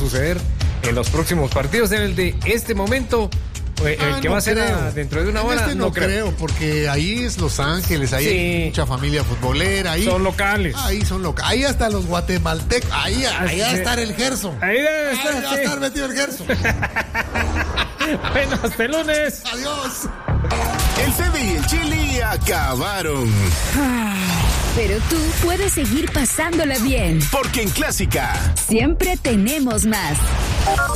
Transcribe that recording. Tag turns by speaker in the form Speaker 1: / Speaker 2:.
Speaker 1: suceder en los próximos partidos. En el de este momento, el que va a ser dentro de una hora,
Speaker 2: no creo, porque ahí es Los Ángeles, ahí hay mucha familia futbolera. Ahí,
Speaker 1: son locales.
Speaker 2: Ahí son locales. Ahí hasta los guatemaltecos. Ahí va a estar el Gerson.
Speaker 1: Ahí debe estar.
Speaker 2: Va a estar metido el Gerson.
Speaker 1: Bueno, hasta el lunes.
Speaker 2: Adiós.
Speaker 3: El Fede y el Chili acabaron.
Speaker 4: Pero tú puedes seguir pasándola bien.
Speaker 3: Porque en Clásica
Speaker 4: siempre tenemos más.